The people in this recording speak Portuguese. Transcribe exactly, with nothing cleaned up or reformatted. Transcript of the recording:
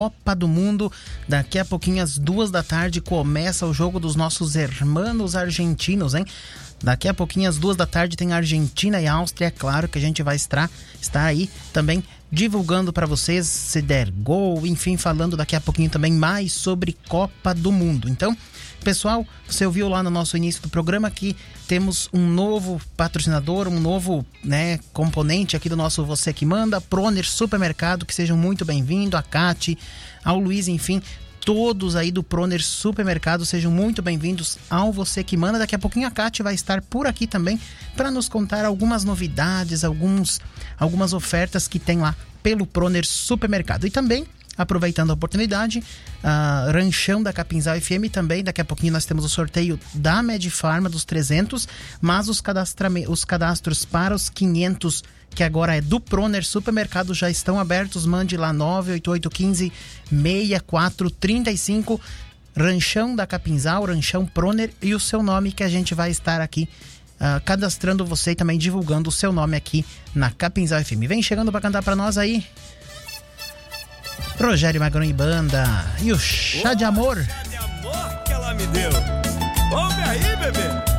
Copa do Mundo. Daqui a pouquinho, às duas da tarde, começa o jogo dos nossos hermanos argentinos, hein? Daqui a pouquinho, às duas da tarde, tem Argentina e Áustria. É claro que a gente vai estar, estar aí também divulgando para vocês, se der gol, enfim, falando daqui a pouquinho também mais sobre Copa do Mundo. Então, pessoal, você ouviu lá no nosso início do programa que temos um novo patrocinador, um novo, né, componente aqui do nosso Você Que Manda, Proner Supermercado, que sejam muito bem-vindos, a Cati, ao Luiz, enfim, todos aí do Proner Supermercado, sejam muito bem-vindos ao Você Que Manda. Daqui a pouquinho a Cati vai estar por aqui também para nos contar algumas novidades, alguns, algumas ofertas que tem lá pelo Proner Supermercado. E também, aproveitando a oportunidade, uh, Ranchão da Capinzal F M também, daqui a pouquinho nós temos o sorteio da Medifarma dos trezentos, mas os, os cadastros para os quinhentos, que agora é do Proner Supermercado, já estão abertos. Mande lá nove oito oito um cinco, seis quatro três cinco, Ranchão da Capinzal, Ranchão Proner, e o seu nome, que a gente vai estar aqui Uh, cadastrando você e também divulgando o seu nome aqui na Capinzal F M. Vem chegando para cantar para nós aí Rogério Magrão e Banda e o Chá de Amor. Chá de amor que ela me deu. Ouve aí, bebê.